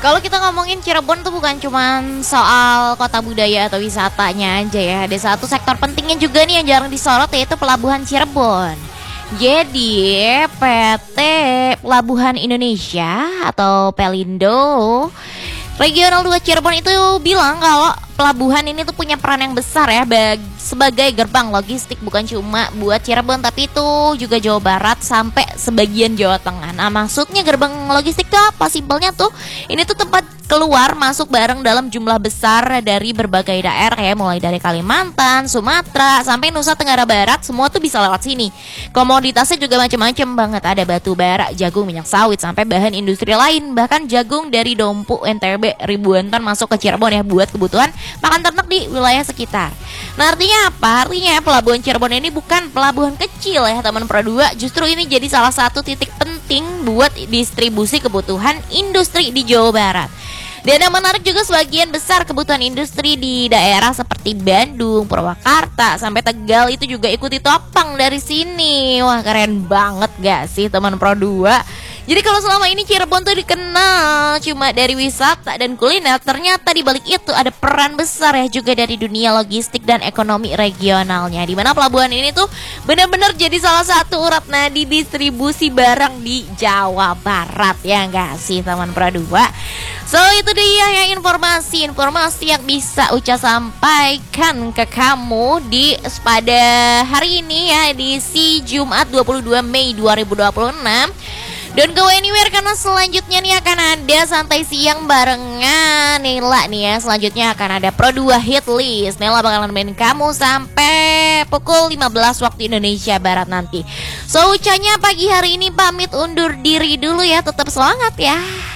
Kalau kita ngomongin Cirebon tuh bukan cuman soal kota budaya atau wisatanya aja ya. Ada satu sektor pentingnya juga nih yang jarang disorot, yaitu Pelabuhan Cirebon. Jadi PT Pelabuhan Indonesia atau Pelindo Regional 2 Cirebon itu bilang kalau pelabuhan ini tuh punya peran yang besar ya sebagai gerbang logistik, bukan cuma buat Cirebon tapi itu juga Jawa Barat sampai sebagian Jawa Tengah. Nah, maksudnya gerbang logistik tuh apa? Simpelnya tuh ini tuh tempat keluar masuk barang dalam jumlah besar dari berbagai daerah ya, mulai dari Kalimantan, Sumatera sampai Nusa Tenggara Barat, semua tuh bisa lewat sini. Komoditasnya juga macam-macam banget, ada batu bara, jagung, minyak sawit sampai bahan industri lain. Bahkan jagung dari Dompu NTB ribuan ton masuk ke Cirebon ya buat kebutuhan makan ternak di wilayah sekitar. Nah, artinya apa? Artinya pelabuhan Cirebon ini bukan pelabuhan kecil ya teman Pro 2, justru ini jadi salah satu titik penting buat distribusi kebutuhan industri di Jawa Barat. Dan yang menarik juga sebagian besar kebutuhan industri di daerah seperti Bandung, Purwakarta, sampai Tegal itu juga ikuti topang dari sini. Wah, keren banget gak sih teman Pro 2? Jadi kalau selama ini Cirebon tuh dikenal cuma dari wisata dan kuliner, ternyata di balik itu ada peran besar ya juga dari dunia logistik dan ekonomi regionalnya, di mana pelabuhan ini tuh benar-benar jadi salah satu urat nadi distribusi barang di Jawa Barat, ya enggak sih teman Pro 2? So itu dia ya informasi yang bisa Uca sampaikan ke kamu di pada hari ini ya, di Jumat 22 Mei 2026. Don't go anywhere karena selanjutnya nih akan ada santai siang barengan Nela nih ya. Selanjutnya akan ada Pro 2 Hit List. Nela bakalan main kamu sampai pukul 15 waktu Indonesia Barat nanti. So Ucanya pagi hari ini pamit undur diri dulu ya. Tetap semangat ya.